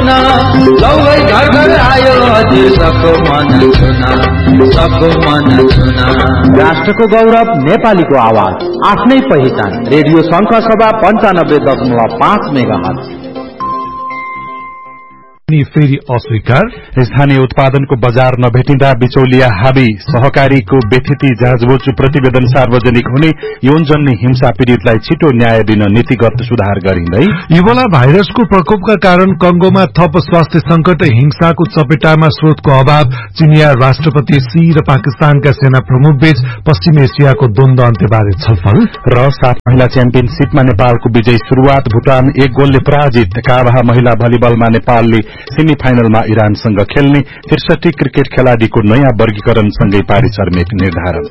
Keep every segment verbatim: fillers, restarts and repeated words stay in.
छुना लौै घर घर आयो हजुर सबको मन छुना सबको मन छुना। राष्ट्रको गौरव नेपालीको आवाज आफ्नै पहिचान रेडियो शंख सभा पन्चानब्बे दशमलव पाँच मेगाहर्ज। फेरि अस्वीकार। स्थानीय उत्पादनको बजार नभेटिँदा बिचौलिया हाबी सहकारीको बेथिती जाँचबुझ प्रतिवेदन सार्वजनिक हुने यौनजन्य हिंसा पीड़ितलाई छिटो न्याय दिन नीतिगत सुधार गरिँदै। इबोला भाइरसको प्रकोपका कारण कंगोमा थप स्वास्थ्य संकट हिंसाको चपेटामा स्रोतको अभाव चिनिया राष्ट्रपति सी र पाकिस्तानका सेना प्रमुख बीच पश्चिम एसियाको द्वन्द्व अन्त्यबारे छलफल र सात महिला च्याम्पियनशीपमा नेपालको विजयी शुरूआत भूटान एक गोलले पराजित। काबाहा महिला भलिबलमा नेपालले सेमी फाइनलमा इरानसँग खेल्ने त्रिसठी क्रिकेट खेलाड़ीको नयाँ वर्गीकरणसँगै पारिस सर्मेक निर्धारण।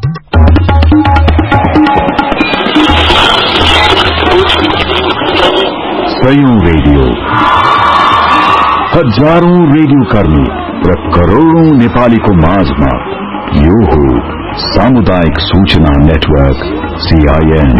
सयौं रेडियो हजारौं रेडियो कर्मी र करोड़ौं नेपालीको माझमा यो हो सामुदायिक सूचना नेटवर्क सीआईएन।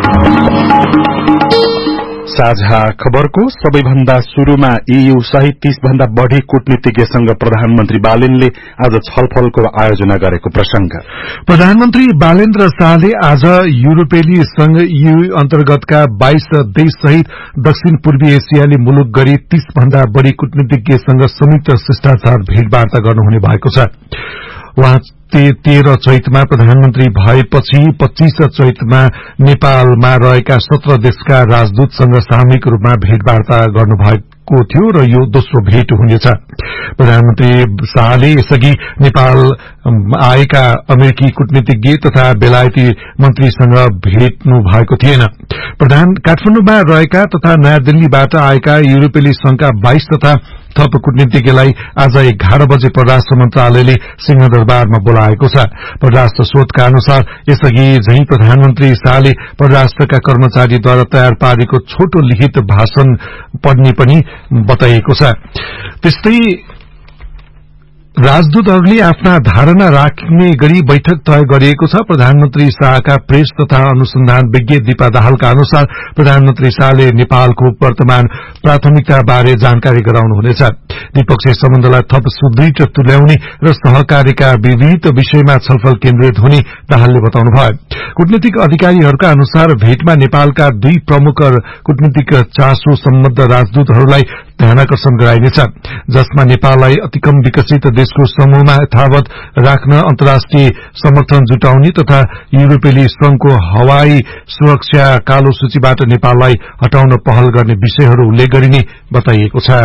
साझा खबरको सबैभन्दा शुरूमा ईयू सहित तीस भन्दा बढ़ी कूटनीतिज्ञसँग प्रधानमन्त्री बालेनले आज छलफलको आयोजना गरेको प्रसंग। प्रधानमन्त्री बालेन्द्र शाहले आज युरोपेली संघ ईयू अन्तर्गतका बाइस देश सहित दक्षिण पूर्वी एसियाली मुलुक गरी तीस भन्दा बढ़ी कूटनीतिज्ञसँग संयुक्त शिष्टाचार भेटवार्ता गर्नुहुने भएको छ। वहाँ तेह्र चैतमा प्रधानमन्त्री भएपछि पच्चीस चैतमा नेपालमा रहेका सत्र देशका राजदूतसँग सामूहिक रूपमा भेटवार्ता गर्नुभएको थियो र यो दोस्रो भेट हुनेछ। प्रधानमन्त्री शाहले यसअघि नेपाल आएका अमेरिकी कूटनीतिज्ञ तथा बेलायती मन्त्रीसँग भेट्नु भएको थिएन। प्रधान काठमाडौँमा रहेका तथा नयाँ दिल्लीबाट आएका युरोपेली संघका बाइस तथा थप कूटनीतिज्ञलाई आज एघार बजे परराष्ट्र मन्त्रालयले सिंहदरबारमा बोलाएको छ। परराष्ट्र स्रोतका अनुसार यसअघि झै प्रधानमन्त्री शाहले परराष्ट्रका कर्मचारीद्वारा तयार पारेको छोटो लिखित भाषण पढ्ने पनि बताइएको छ। त्यस्तै राजदूतहरूले आफ्ना धारणा राख्ने गरी बैठक तय गरिएको छ। प्रधानमन्त्री शाहका प्रेस तथा अनुसन्धान विज्ञ दीपा दाहालका अनुसार प्रधानमन्त्री शाहले नेपालको वर्तमान प्राथमिकता बारे जानकारी गराउनुहुनेछ। द्विपक्षीय सम्बन्धलाई थप सुदृढ़ तुल्याउने र सहकारीका विविध विषयमा छलफल केन्द्रित हुने दाहालले बताउनुभयो। कूटनीतिक अधिकारीहरूका अनुसार भेटमा नेपालका दुई प्रमुख कूटनीतिक चासो सम्बद्ध राजदूतहरूलाई ध्यानाकर्षण गराइनेछ, जसमा नेपाललाई अति कम विकसित देशको समूहमा यथावत राख्न अन्तर्राष्ट्रिय समर्थन जुटाउने तथा युरोपेली संघको हवाई सुरक्षा कालो सूचीबाट नेपाललाई हटाउन पहल गर्ने विषयहरू उल्लेख गरिने बताइएको छ।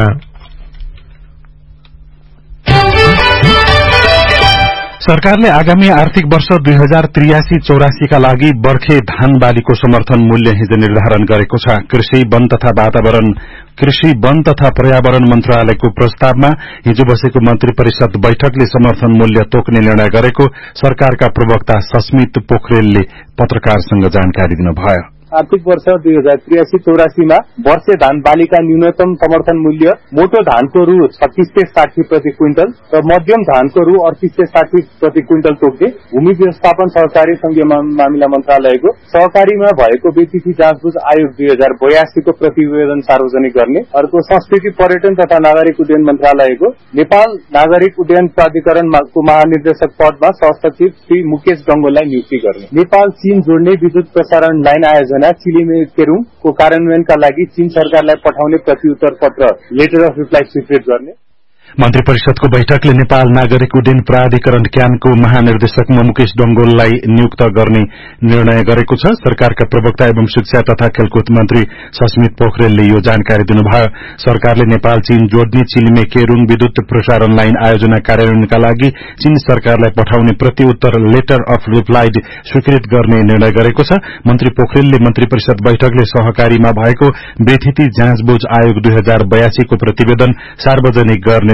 सरकारले आगामी आर्थिक वर्ष दुई हजार त्रियासी चौरासीका लागि बर्खे धान बालीको समर्थन मूल्य हिजो निर्धारण गरेको छ। कृषि वन तथा वातावरण कृषि वन तथा पर्यावरण मन्त्रालयको प्रस्तावमा हिजो बसेको मन्त्री परिषद बैठकले समर्थन मूल्य तोक्ने निर्णय गरेको सरकारका प्रवक्ता सस्मित पोखरेलले पत्रकारसँग जानकारी दिनुभयो। आर्थिक वर्ष दुई हजार त्रियासी चौरासीमा वर्षे धान बालीका न्यूनतम समर्थन मूल्य मोटो धानको रु छत्तीस सय साठी प्रति क्विन्टल र मध्यम धानको रु अडतिस सय साठी प्रति क्विन्टल तोक्ने भूमि व्यवस्थापन सहकारी संघीय मामिला मन्त्रालयको सहकारीमा भएको व्यतिथि जाँचबुझ आयोग दुई हजार बयासीको प्रतिवेदन सार्वजनिक गर्ने। अर्को संस्कृति पर्यटन तथा नागरिक उड्डयन मन्त्रालयको नेपाल नागरिक उड्डयन प्राधिकरणको महानिर्देशक पदमा सहसचिव श्री मुकेश डंगोललाई नियुक्ति गर्ने। नेपाल चीन जोड्ने विद्युत प्रसारण लाइन आयोजना चिलीमे केरूङको कार्यान्वयनका लागि चीन सरकारलाई पठाउने प्रतिउत्तर पत्र लेटर अफ रिप्लाई स्वीकृत गर्ने। मन्त्री परिषदको बैठकले नेपाल नागरिक उड्डयन प्राधिकरण क्यानको महानिर्देशक मुकेश डंगोललाई नियुक्त गर्ने निर्णय गरेको छ। सरकारका प्रवक्ता एवं शिक्षा तथा खेलकुद मन्त्री सस्मित पोखरेलले यो जानकारी दिनुभयो। सरकारले नेपाल चीन जोड्ने चिलिमे केरूङ विद्युत प्रसारण लाइन आयोजना कार्यान्वयनका लागि चीन सरकारलाई पठाउने प्रतिउत्तर लेटर अफ रिप्लाई स्वीकृत गर्ने निर्णय गरेको छ। मन्त्री पोखरेलले मन्त्री परिषद बैठकले सहकारीमा भएको बेथिती जाँचबुझ आयोग दुई हजार बयासीको प्रतिवेदन सार्वजनिक गर्ने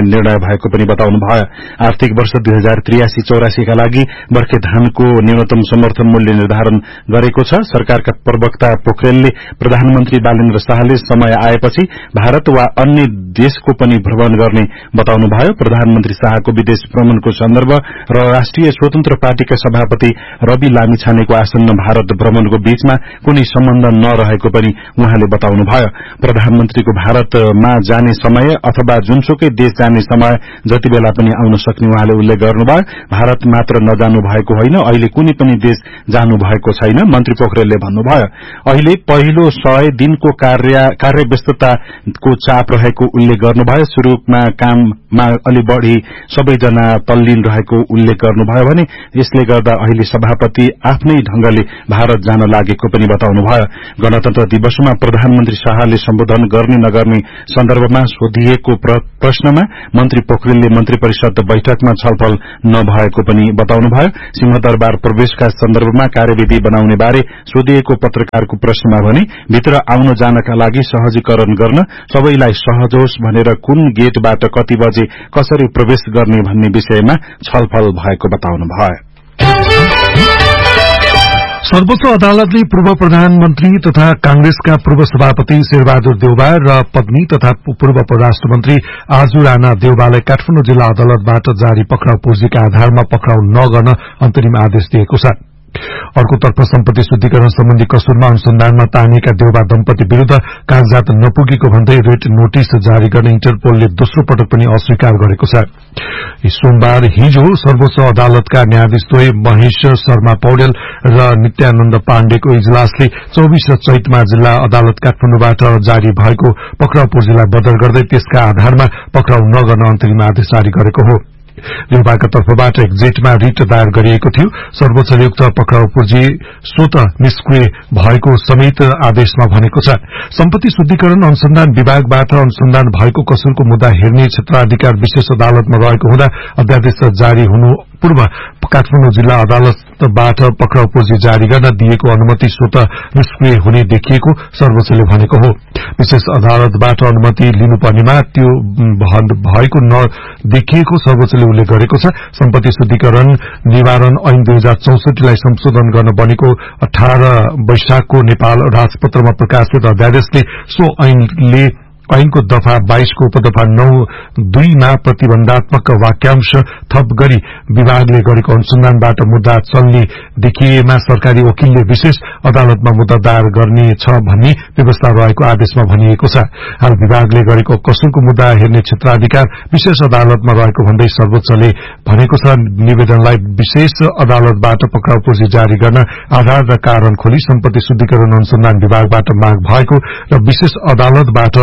निर्णय भएको पनि बताउनुभयो। आर्थिक वर्ष दुई हजार त्रियासी चौरासी का लागि बर्खे धानको न्यूनतम समर्थन मूल्य निर्धारण गरेको छ। सरकारका प्रवक्ता पोखरेलले प्रधानमन्त्री बालेन्द्र शाहले समय आएपछि भारत वा अन्य देशको पनि भ्रमण गर्ने बताउनुभयो। प्रधानमन्त्री शाहको विदेश भ्रमणको सन्दर्भ र राष्ट्रिय स्वतन्त्र पार्टीका सभापति रवि लामिछानेको आसन्न भारत भ्रमणको बीचमा कुनै सम्बन्ध नरहेको पनि उहाँले बताउनुभयो। प्रधानमन्त्रीको भारतमा जाने समय अथवा जुनसुकै देश जाने समय जति बेला पनि आउन सक्ने उहाँले उल्लेख गर्नुभयो। भारत मात्र नजानु भएको होइन, अहिले कुनै पनि देश जानु भएको छैन। मन्त्री पोखरेलले भन्नुभयो, अहिले पहिलो सय दिनको कार्य कार्यव्यस्तताको चाप रहेको उल्लेख गर्नुभयो। शुरूमा काममा अलि बढ़ी सबैजना तल्लीन रहेको उल्लेख गर्नुभयो भने यसले गर्दा अहिले सभापति आफ्नै ढंगले भारत जान लागेको पनि बताउनुभयो। गणतन्त्र दिवसमा प्रधानमन्त्री शाहले सम्बोधन गर्ने नगर्ने सन्दर्भमा सोधिएको प्रश्नमा मन्त्री पोखरेलले मन्त्री परिषद बैठकमा छलफल नभएको पनि बताउनुभयो। सिंहदरबार प्रवेशका सन्दर्भमा कार्यविधि बनाउने बारे सोधिएको पत्रकारको प्रश्नमा भने भित्र आउन जानका लागि सहजीकरण गर्न सबैलाई सहज होस् भनेर कुन गेटबाट कति बजे कसरी प्रवेश गर्ने भन्ने विषयमा छलफल भएको बताउनुभयो। सर्वोच्च अदालतले पूर्व प्रधानमन्त्री तथा कांग्रेसका पूर्व सभापति शेरबहादुर देउबा र पत्नी तथा पूर्व परराष्ट्र मन्त्री आजु राणा देउबालाई काठमाडौँ जिल्ला अदालतबाट जारी पक्राउ पूँजीका आधारमा पक्राउ नगर्न अन्तरिम आदेश दिएको छ। अर्कोतर्फ सम्पत्ति शुद्धिकरण सम्बन्धी कसुरमा अनुसन्धानमा तानिएका देउबा दम्पति विरूद्ध कागजात नपुगेको भन्दै रेड नोटिस जारी गर्ने इन्टरपोलले दोस्रो पटक पनि अस्वीकार गरेको छ। सोमबार हिजो सर्वोच्च अदालतका न्यायाधीशद्वय महेश शर्मा पौडेल र नित्यानन्द पाण्डेको इजलासले चौबीस चैतमा जिल्ला अदालत काठमाडौँबाट जारी भएको पक्राउ पूँजीलाई बदल गर्दै त्यसका आधारमा पक्राउ नगर्न अन्तरिम आदेश जारी गरेको हो। देउबाका तर्फबाट एक्जेटमा रिट दायर गरिएको थियो। सर्वोच्चले उक्त पक्राउ पूँजी स्वत निष्क्रिय भएको समेत आदेशमा भनेको छ। सम्पत्ति शुद्धिकरण अनुसन्धान विभागबाट अनुसन्धान भएको कसुरको मुद्दा हेर्ने क्षेत्राधिकार विशेष अदालतमा रहेको हुँदा अध्यादेश जारी हुनु पूर्व काठमाडौँ जिल्ला अदालतबाट पक्राउ पूँजी जारी गर्न दिएको अनुमति स्वत निष्क्रिय हुने देखिएको सर्वोच्चले भनेको हो। विशेष अदालतबाट अनुमति लिनुपर्नेमा त्यो भएको नदेखिएको सर्वोच्चले उल्लेख गरेको छ। सम्पत्ति शुद्धिकरण निवारण ऐन दुई हजार चौसठीलाई संशोधन गर्न बनेको अठार वैशाखको नेपाल राजपत्रमा प्रकाशित अध्यादेशले सो ऐनले ऐनको दफा बाइसको उपदफा नौ दुईमा प्रतिबन्धात्मक वाक्यांश थप गरी विभागले गरेको अनुसन्धानबाट मुद्दा चल्ने देखिएमा सरकारी वकिलले विशेष अदालतमा मुद्दा दायर गर्नेछ भन्ने व्यवस्था रहेको आदेशमा भनिएको छ। हाल विभागले गरेको कसुरको मुद्दा हेर्ने क्षेत्राधिकार विशेष अदालतमा रहेको भन्दै सर्वोच्चले भनेको छ। निवेदनलाई विशेष अदालतबाट पक्राउ पूँजी जारी गर्न आधार र कारण खोली सम्पत्ति शुद्धिकरण अनुसन्धान विभागबाट माग भएको र विशेष अदालतबाट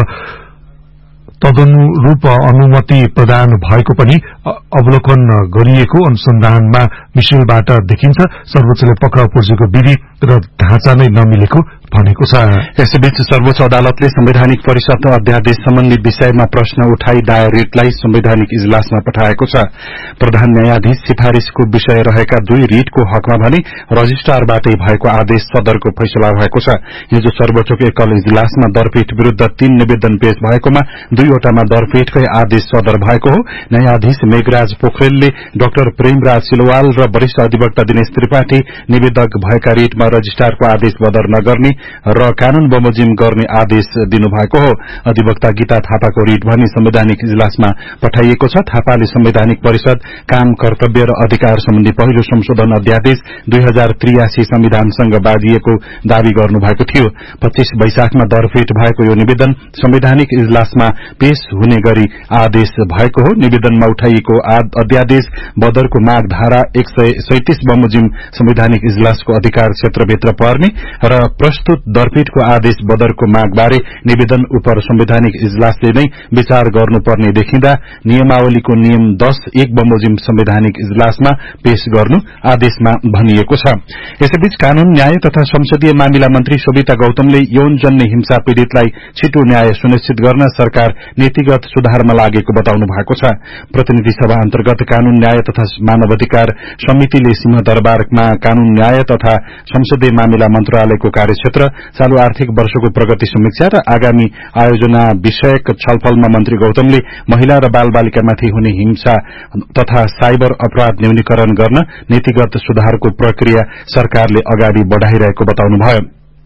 तदनुरूप अनुमति प्रदान भएको पनि अवलोकन गरिएको अनुसन्धानमा मिशेलबाट देखिन्छ। सर्वोच्चले पक्राउ पूँजीको विधि र ढाँचा नै नमिलेको भनेको छ। यसैबीच सर्वोच्च अदालतले संवैधानिक परिषद अध्यादेश सम्बन्धी विषयमा प्रश्न उठाई दायर रिटलाई संवैधानिक इजलासमा पठाएको छ। प्रधान न्यायाधीश सिफारिशको विषय रहेका दुई रिटको हकमा भने रजिस्ट्रारबाटै भएको आदेश सदरको फैसला भएको छ। हिजो सर्वोच्चको एकल इजलासमा दरपीठ विरूद्ध तीन निवेदन पेश भएकोमा दुईवटामा दरपीठकै आदेश सदर भएको हो। न्यायाधीश मेघराज पोखरेलले डाक्टर प्रेमराज सिलवाल र वरिष्ठ अधिवक्ता दिनेश त्रिपाठी निवेदक भएका रिटमा रजिस्ट्रारको आदेश बदर नगर्ने र कानून बमोजिम गर्ने आदेश दिनुभएको हो। अधिवक्ता गीता थापाको रिट भने संवैधानिक इजलासमा पठाइएको छ। थापाले संवैधानिक परिषद काम कर्तव्य र अधिकार सम्बन्धी पहिलो संशोधन अध्यादेश दुई हजार त्रियासी संविधानसँग बाँधिएको दावी गर्नुभएको थियो। पच्चीस वैशाखमा दरपीठ भएको यो निवेदन संवैधानिक इजलासमा पेश हुने गरी आदेश भएको हो। निवेदनमा उठाइएको अध्यादेश बदरको माग धारा एक सय सैतिस बमोजिम संवैधानिक इजलासको अधिकार क्षेत्रभित्र पर्ने र प्रस्तुत दरपीठको आदेश बदरको मागबारे निवेदन उप संवैधानिक इजलासले नै विचार गर्नुपर्ने देखिँदा नियमावलीको नियम दश एक बमोजिम संवैधानिक इजलासमा पेश गर्नु आदेशमा भनिएको छ। यसैबीच कानून न्याय तथा संसदीय मामिला मन्त्री शोभिता गौतमले यौनजन्य हिंसा पीड़ितलाई छिटो न्याय सुनिश्चित गर्न सरकार नीतिगत सुधारमा लागेको बताउनु भएको छ। प्रतिनिधि सभा अन्तर्गत कानून न्याय तथा मानवाधिकार समितिले सिंहदरबारमा कानून न्याय तथा संसदीय मामिला मन्त्रालयको कार्यक्षेत्र, चालू आर्थिक वर्षको प्रगति समीक्षा र आगामी आयोजना विषयक छलफलमा मन्त्री गौतमले महिला र बालबालिकामाथि हुने हिंसा तथा साइबर अपराध न्यूनीकरण गर्न नीतिगत सुधारको प्रक्रिया सरकारले अगाडि बढ़ाइरहेको बताउनुभयो।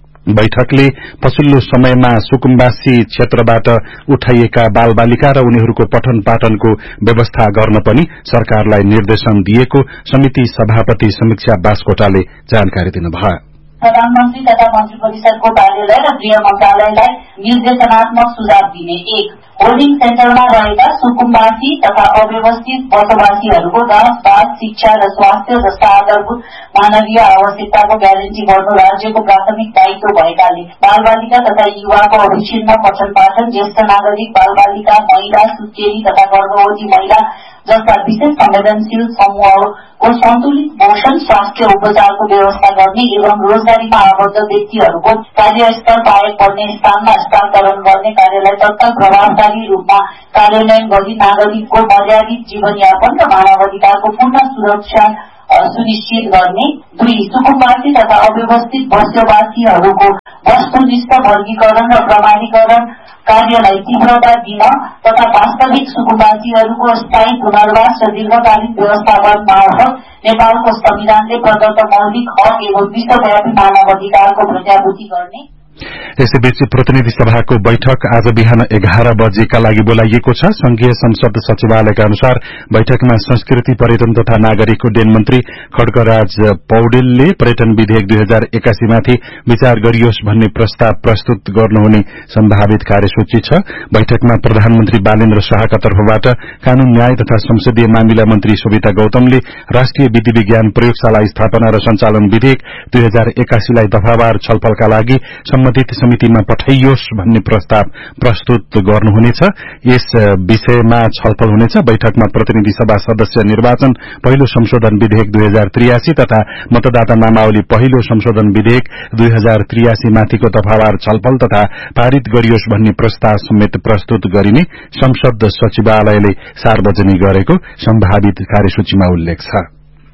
बैठकले पछिल्लो समयमा सुकुम्बासी क्षेत्रबाट उठाइएका बालबालिका र उनीहरूको पठन पाठनको व्यवस्था गर्न पनि सरकारलाई निर्देशन दिएको समिति सभापति समीक्षा बास्कोटाले जानकारी दिनुभयो। प्रधानमन्त्री तथा मन्त्री परिषदको कार्यालय र गृह मन्त्रालयलाई निर्देशनात्मक सुझाव दिने। एक, होल्डिङ सेन्टरमा रहेका सुकुम्बासी तथा अव्यवस्थित बसोबासीहरूको गाँस बास शिक्षा र स्वास्थ्य जस्ता आधारभूत मानवीय आवश्यकताको ग्यारेन्टी गर्नु राज्यको प्राथमिक दायित्व भएकाले बालबालिका तथा युवाको अविच्छिन्न पठन पाठन, ज्येष्ठ नागरिक, बालबालिका, महिला, सुत्केरी तथा गर्भवती महिला जस्ता विशेष संवेदनशील समूहको सन्तुलित पोषण स्वास्थ्य उपचारको व्यवस्था गर्ने एवं रोजगारीमा आबद्ध व्यक्तिहरूको कार्यस्थल बाहेक पर्ने स्थानमा हस्तान्तरण गर्ने कार्यलाई तत्काल प्रभावकारी रूपमा कार्यान्वयन गरी नागरिकको मर्यादित जीवनयापन र मानवाधिकारको पूर्ण सुरक्षा सुनिश्चित गर्ने। दुई, सुकुम्बासी तथा अव्यवस्थित बस्योबासीहरूको वस्तुनिष्ठ वर्गीकरण र प्रमाणीकरण कार्यलाई तीव्रता दिन तथा वास्तविक सुकुम्बासीहरूको स्थायी पुनर्वास र दीर्घकालीन व्यवस्थापन मार्फत नेपालको संविधानले प्रदत्त मौलिक हक एवं विश्वव्यापी मानव अधिकारको प्रत्याभूति गर्ने। यसैबीच प्रतिनिधि सभाको बैठक आज बिहान एघार बजेका लागि बोलाइएको छ। संघीय संसद सचिवालयका अनुसार बैठकमा संस्कृति, पर्यटन तथा नागरिक उड्डयन मन्त्री खड्गराज पौडेलले पर्यटन विधेयक दुई हजार एकासी माथि विचार गरियोस् भन्ने प्रस्ताव प्रस्तुत गर्नुहुने सम्भावित कार्यसूची छ। बैठकमा प्रधानमन्त्री बालेन्द्र शाहका तर्फबाट कानून, न्याय तथा संसदीय मामिला मन्त्री शोभिता गौतमले राष्ट्रिय विधि विज्ञान प्रयोगशाला स्थापना र सञ्चालन विधेयक दुई हजार एकासीलाई दफावार छलफलका लागि सम्बन्धित समितिमा पठाइयोस् भन्ने प्रस्ताव प्रस्तुत गर्नुहुनेछ। यस विषयमा छलफल हुनेछ। बैठकमा प्रतिनिधि सभा सदस्य निर्वाचन पहिलो संशोधन विधेयक दुई हजार त्रियासी तथा मतदाता नामावली पहिलो संशोधन विधेयक दुई हजार त्रियासी माथिको दफावार छलफल तथा पारित गरियोस् भन्ने प्रस्ताव समेत प्रस्तुत गरिने संसद सचिवालयले सार्वजनिक गरेको सम्भावित कार्यसूचीमा उल्लेख छ।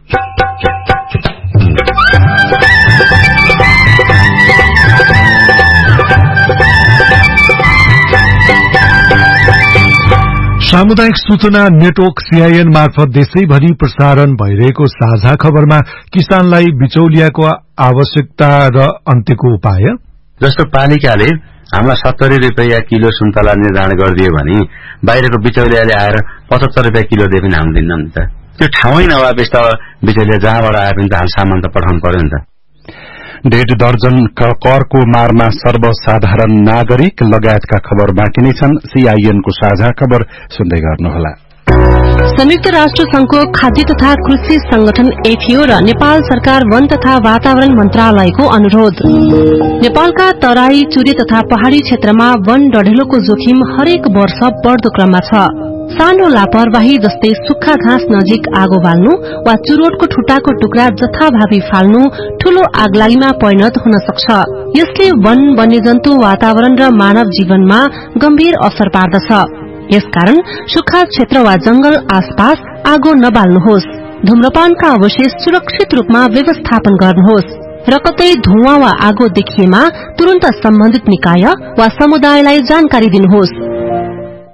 सामुदायिक सूचना नेटवर्क सीआईएन मार्फत देशैभरि प्रसारण भइरहेको साझा खबरमा किसानलाई बिचौलियाको आवश्यकता र अन्त्यको उपाय। जस्तो पालिकाले हामीलाई सत्तरी रुपियाँ किलो सुन्तला निर्धारण गरिदियो भने बाहिरको बिचौलियाले आएर पचहत्तर रुपियाँ किलोदेखि पनि हामी दिन्नौं नि त। त्यो ठाउँै नभएपछि त बिचौलिया जहाँबाट आए पनि त हाल सामान त पठाउनु पर्यो नि त। डेढ दर्जन करको मारमा सर्वसाधारण नागरिक लगायतका खबर बाँकी नै छन्। सीआईएनको साझा खबर सुन्दै गर्नुहोला। संयुक्त राष्ट्र संघको खाद्य तथा कृषि संगठन एफएओ र नेपाल सरकार वन तथा वातावरण मन्त्रालयको अनुरोध। नेपालका तराई, चुरे तथा पहाड़ी क्षेत्रमा वन डढेलोको जोखिम हरेक वर्ष बढ़दो क्रममा छ। सानो लापरवाही जस्तै सुक्खा घाँस नजिक आगो बाल्नु वा चुरोटको ठुटाको टुक्रा जथाभावी फाल्नु ठूलो आगलागीमा परिणत हुन सक्छ। यसले वन, वन्यजन्तु, वातावरण र मानव जीवनमा गम्भीर असर पार्दछ। यसकारण सुक्खा क्षेत्र वा जंगल आसपास आगो नबाल्नुहोस्। धूम्रपानका अवशेष सुरक्षित रूपमा व्यवस्थापन गर्नुहोस् र कतै धुवाँ वा आगो देखिएमा तुरन्त सम्बन्धित निकाय वा समुदायलाई जानकारी दिनुहोस्।